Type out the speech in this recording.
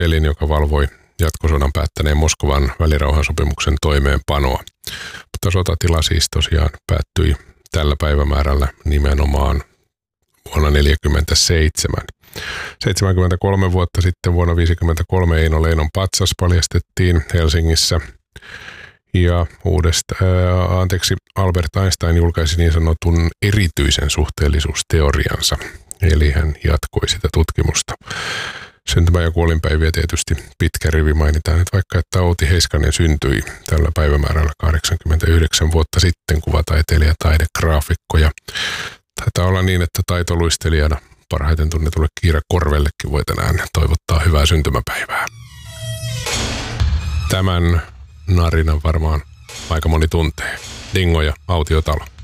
elin, joka valvoi jatkosodan päättäneen Moskovan välirauhansopimuksen toimeenpanoa. Mutta sotatila siis tosiaan päättyi tällä päivämäärällä nimenomaan vuonna 1947. 73 vuotta sitten vuonna 1953 Eino Leinon patsas paljastettiin Helsingissä. Ja Albert Einstein julkaisi niin sanotun erityisen suhteellisuusteoriansa, eli hän jatkoi sitä tutkimusta. Syntymä- ja kuolinpäiviä tietysti pitkä rivi mainitaan nyt vaikka, että Outi Heiskanen syntyi tällä päivämäärällä 89 vuotta sitten, kuvataiteilija, taidegraafikko. Ja taitaa olla niin, että taitoluistelijana parhaiten tunnetulle Kiira Korvellekin voi tänään toivottaa hyvää syntymäpäivää. Tämän narinan varmaan aika moni tuntee. Dingo ja Autiotalo.